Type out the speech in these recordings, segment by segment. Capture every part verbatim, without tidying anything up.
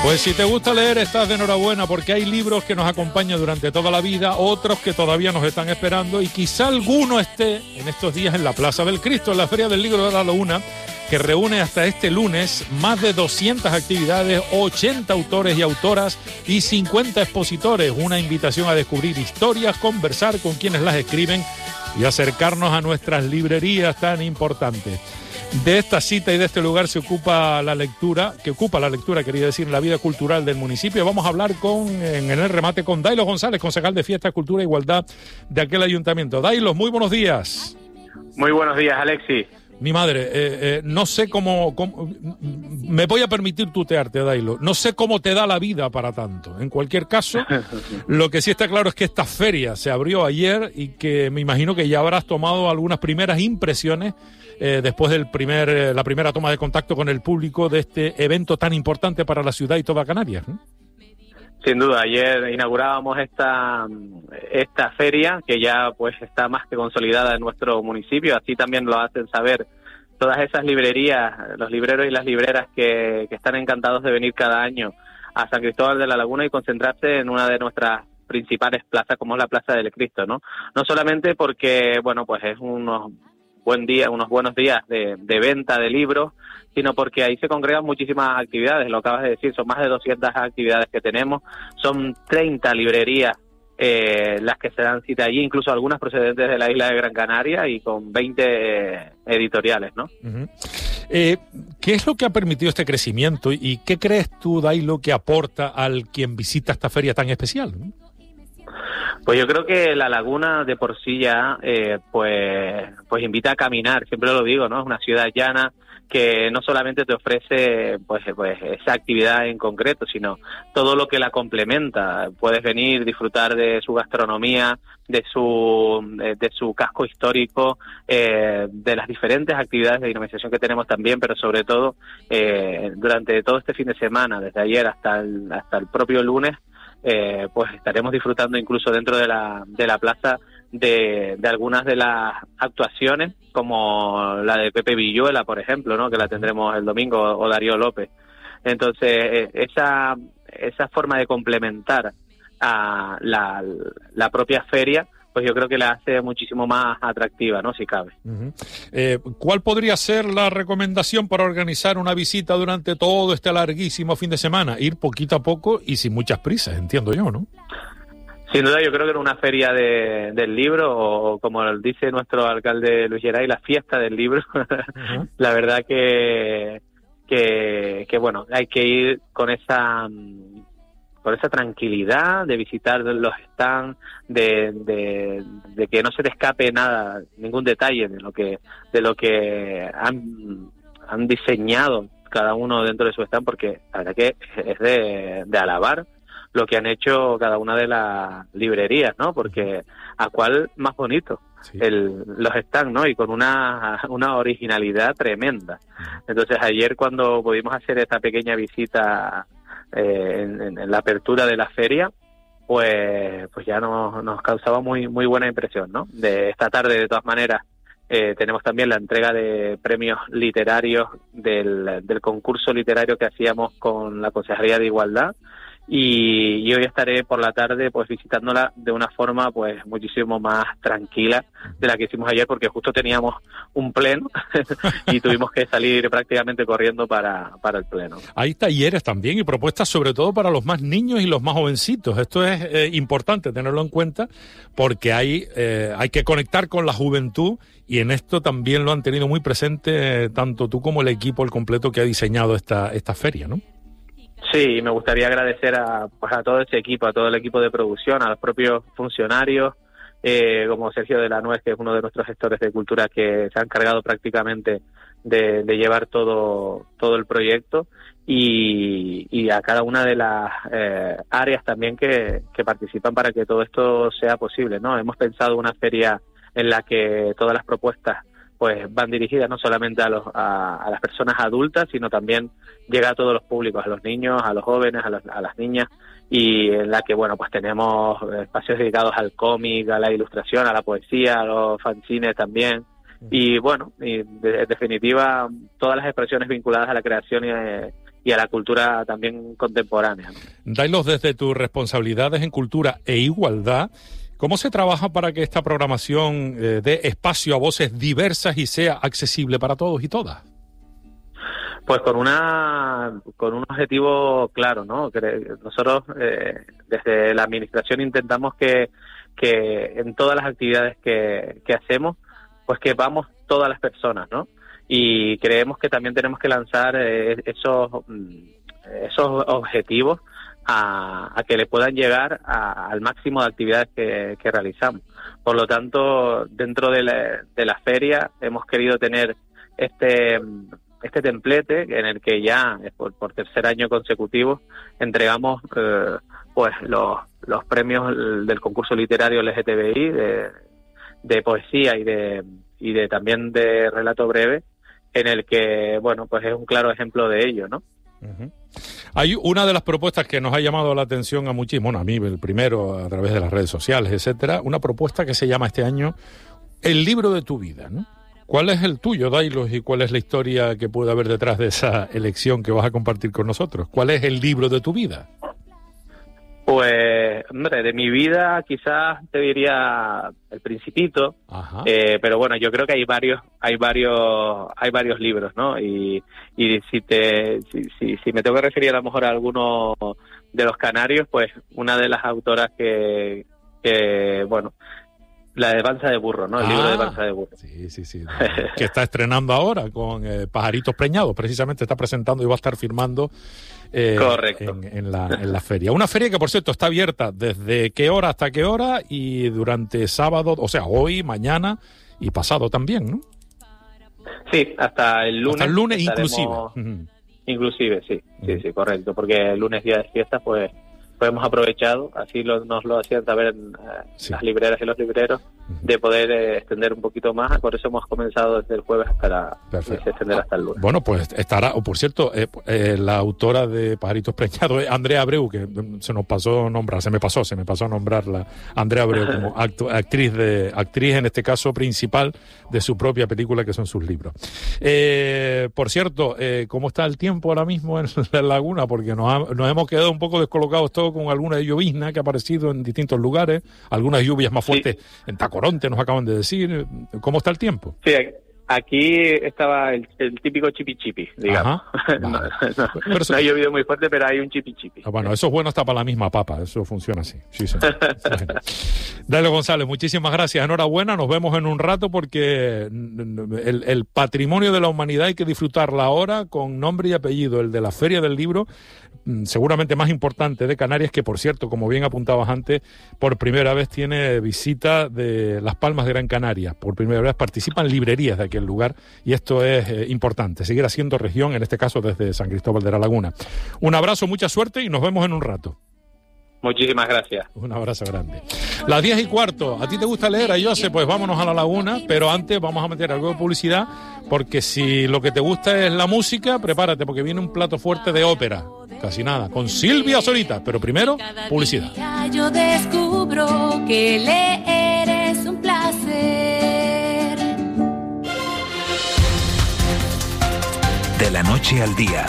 Pues si te gusta leer, estás de enhorabuena, porque hay libros que nos acompañan durante toda la vida, otros que todavía nos están esperando, y quizá alguno esté en estos días en la Plaza del Cristo, en la Feria del Libro de la Laguna, que reúne hasta este lunes más de doscientas actividades, ochenta autores y autoras y cincuenta expositores. Una invitación a descubrir historias, conversar con quienes las escriben y acercarnos a nuestras librerías tan importantes. De esta cita y de este lugar se ocupa la lectura, que ocupa la lectura, quería decir, la vida cultural del municipio. Vamos a hablar con, en el remate con Dailo González, concejal de Fiesta, Cultura e Igualdad de aquel ayuntamiento. Dailo, muy buenos días. Muy buenos días, Alexis. Mi madre, eh, eh, no sé cómo, cómo... Me voy a permitir tutearte, Dailo. No sé cómo te da la vida para tanto. En cualquier caso, lo que sí está claro es que esta feria se abrió ayer y que me imagino que ya habrás tomado algunas primeras impresiones eh, después del primer, eh, la primera toma de contacto con el público de este evento tan importante para la ciudad y toda Canarias, ¿no? Sin duda, ayer inaugurábamos esta esta feria que ya pues está más que consolidada en nuestro municipio. Así también lo hacen saber todas esas librerías, los libreros y las libreras que, que están encantados de venir cada año a San Cristóbal de la Laguna y concentrarse en una de nuestras principales plazas, como es la Plaza del Cristo, ¿no? No solamente porque, bueno, pues es unos buen día, unos buenos días de, de venta de libros, sino porque ahí se congregan muchísimas actividades, lo acabas de decir, son más de doscientas actividades que tenemos, son treinta librerías eh, las que se dan cita allí, incluso algunas procedentes de la isla de Gran Canaria y con veinte eh, editoriales, ¿no? Uh-huh. Eh, ¿Qué es lo que ha permitido este crecimiento y qué crees tú, Dailo, que aporta al quien visita esta feria tan especial, ¿no? Pues yo creo que la Laguna de por sí ya eh, pues pues invita a caminar, siempre lo digo, ¿no? Es una ciudad llana que no solamente te ofrece pues pues esa actividad en concreto, sino todo lo que la complementa. Puedes venir, disfrutar de su gastronomía, de su de su casco histórico, eh, de las diferentes actividades de dinamización que tenemos también, pero sobre todo eh, durante todo este fin de semana, desde ayer hasta el, hasta el propio lunes, Eh, pues estaremos disfrutando incluso dentro de la de la plaza de, de algunas de las actuaciones, como la de Pepe Villuela, por ejemplo, ¿no? Que la tendremos el domingo, o Darío López. Entonces, eh, esa esa forma de complementar a la, la propia feria, pues yo creo que la hace muchísimo más atractiva, ¿no? Si cabe. Uh-huh. Eh, ¿Cuál podría ser la recomendación para organizar una visita durante todo este larguísimo fin de semana? Ir poquito a poco y sin muchas prisas, entiendo yo, ¿no? Sin duda, yo creo que en una feria de, del libro, o como dice nuestro alcalde Luis Geray, la fiesta del libro, uh-huh. La verdad que, que, que, bueno, hay que ir con esa... con esa tranquilidad de visitar los stands, de, de, de que no se te escape nada, ningún detalle de lo que de lo que han, han diseñado cada uno dentro de su stand, porque la verdad que es de, de alabar lo que han hecho cada una de las librerías, ¿no? Porque a cuál más bonito, sí. el, los stands, ¿no? Y con una, una originalidad tremenda. Entonces ayer, cuando pudimos hacer esta pequeña visita Eh, en, en la apertura de la feria, pues pues ya nos, nos causaba muy muy buena impresión, ¿no? De esta tarde, de todas maneras, eh, tenemos también la entrega de premios literarios del, del concurso literario que hacíamos con la Consejería de Igualdad, y, y hoy estaré por la tarde pues visitándola de una forma pues muchísimo más tranquila de la que hicimos ayer, porque justo teníamos un pleno y tuvimos que salir prácticamente corriendo para, para el pleno. Hay talleres también y propuestas sobre todo para los más niños y los más jovencitos. Esto es eh, importante tenerlo en cuenta, porque hay, eh, hay que conectar con la juventud, y en esto también lo han tenido muy presente eh, tanto tú como el equipo el completo que ha diseñado esta, esta feria, ¿no? Sí, me gustaría agradecer a, pues a todo ese equipo, a todo el equipo de producción, a los propios funcionarios, eh, como Sergio de la Nuez, que es uno de nuestros gestores de cultura, que se ha encargado prácticamente de, de llevar todo todo el proyecto, y, y a cada una de las eh, áreas también que, que participan para que todo esto sea posible, ¿no? Hemos pensado una feria en la que todas las propuestas pues van dirigidas no solamente a los a, a las personas adultas, sino también llega a todos los públicos, a los niños, a los jóvenes, a, los, a las niñas, y en la que, bueno, pues tenemos espacios dedicados al cómic, a la ilustración, a la poesía, a los fanzines también, y bueno, y de, en definitiva, todas las expresiones vinculadas a la creación y, y a la cultura también contemporánea, ¿no? Dailos, desde tus responsabilidades en cultura e igualdad, ¿cómo se trabaja para que esta programación eh, dé espacio a voces diversas y sea accesible para todos y todas? Pues con una con un objetivo claro, ¿no? Nosotros eh, desde la administración intentamos que, que en todas las actividades que, que hacemos, pues que vamos todas las personas, ¿no? Y creemos que también tenemos que lanzar eh, esos esos objetivos a, a que le puedan llegar a, al máximo de actividades que, que realizamos. Por lo tanto, dentro de la, de la feria hemos querido tener este este templete en el que ya por, por tercer año consecutivo entregamos eh, pues los, los premios del concurso literario L G T B I de, de poesía y de y de también de relato breve, en el que bueno pues es un claro ejemplo de ello, ¿no? Uh-huh. Hay una de las propuestas que nos ha llamado la atención a muchísimos, bueno, a mí el primero a través de las redes sociales, etcétera, una propuesta que se llama este año El libro de tu vida, ¿no? ¿Cuál es el tuyo, Dailos, y cuál es la historia que puede haber detrás de esa elección que vas a compartir con nosotros? ¿Cuál es el libro de tu vida? Pues, hombre, de mi vida quizás te diría El Principito, eh, pero bueno, yo creo que hay varios, hay varios, hay varios libros, ¿no? Y, y si te, si, si, si me tengo que referir a lo mejor a alguno de los canarios, pues una de las autoras que, que bueno, la de Panza de Burro, ¿no? El ah, libro de Panza de Burro. Sí, sí, sí. Que está estrenando ahora con eh, Pajaritos Preñados. Precisamente está presentando y va a estar firmando eh, Correcto. En, en, la, en la feria. Una feria que, por cierto, está abierta desde qué hora hasta qué hora y durante sábado, o sea, hoy, mañana y pasado también, ¿no? Sí, hasta el lunes. Hasta el lunes estaremos... inclusive. Uh-huh. Inclusive, sí, sí, uh-huh. sí, correcto. Porque el lunes, día de fiesta, pues... pues hemos aprovechado, así lo, nos lo hacían saber en, eh, sí. las libreras y los libreros, uh-huh. de poder eh, extender un poquito más. Por eso hemos comenzado desde el jueves hasta la, extender hasta el lunes. Bueno, pues estará, o por cierto, eh, eh, la autora de Pajaritos Preñados, eh, Andrea Abreu, que se nos pasó a nombrar, se me pasó, se me pasó a nombrarla, Andrea Abreu como actu- actriz de actriz en este caso principal de su propia película, que son sus libros. Eh, por cierto, eh, ¿cómo está el tiempo ahora mismo en la laguna? Porque nos, ha, nos hemos quedado un poco descolocados todos con alguna llovizna que ha aparecido en distintos lugares, algunas lluvias más fuertes sí. en Tacoronte, nos acaban de decir. ¿Cómo está el tiempo? Sí, aquí estaba el, el típico chipi chipi, digamos. Vale. no, no, pero eso, no ha llovido muy fuerte, pero hay un chipi chipi. Bueno, eso es bueno hasta para la misma papa, eso funciona así. Sí, sí. Bueno. Dailos González, muchísimas gracias, enhorabuena, nos vemos en un rato porque el, el patrimonio de la humanidad hay que disfrutarla ahora con nombre y apellido, el de la Feria del Libro, seguramente más importante de Canarias, que por cierto, como bien apuntabas antes, por primera vez tiene visita de Las Palmas de Gran Canaria, por primera vez participan librerías de aquel lugar y esto es eh, importante, seguir haciendo región, en este caso desde San Cristóbal de la Laguna. Un abrazo, mucha suerte y nos vemos en un rato. Muchísimas gracias. Un abrazo grande. Las diez y cuarto. ¿A ti te gusta leer, a José? Pues vámonos a la laguna, pero antes vamos a meter algo de publicidad, porque si lo que te gusta es la música, prepárate, porque viene un plato fuerte de ópera. Casi nada, con Silvia Solita, pero primero, publicidad. Yo descubro que leer es un placer. De la noche al día.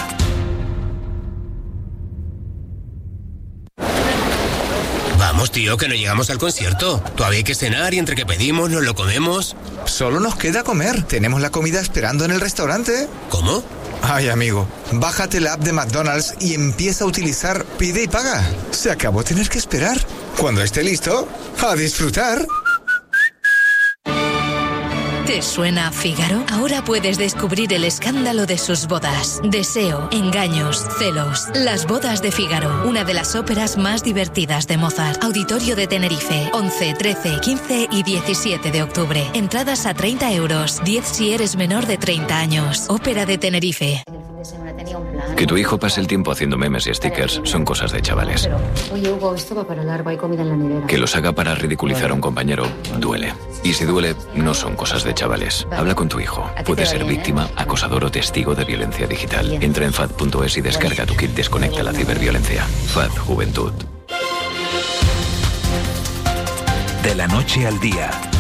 Vamos, tío, que no llegamos al concierto. Todavía hay que cenar y entre que pedimos nos lo comemos. Solo nos queda comer. Tenemos la comida esperando en el restaurante. ¿Cómo? Ay, amigo, bájate la app de McDonald's y empieza a utilizar Pide y Paga. Se acabó tener que esperar. Cuando esté listo, a disfrutar. ¿Te suena Fígaro? Ahora puedes descubrir el escándalo de sus bodas. Deseo, engaños, celos. Las bodas de Fígaro, una de las óperas más divertidas de Mozart. Auditorio de Tenerife, once, trece, quince y diecisiete de octubre. Entradas a treinta euros, diez si eres menor de treinta años. Ópera de Tenerife. Que tu hijo pase el tiempo haciendo memes y stickers son cosas de chavales. Oye, Hugo, esto va para largo, hay comida en la nevera. Que los haga para ridiculizar a un compañero duele. Y si duele, no son cosas de chavales. Habla con tu hijo. Puede ser víctima, acosador o testigo de violencia digital. Entra en fad punto es y descarga tu kit Desconecta la ciberviolencia. F A D Juventud. De la noche al día.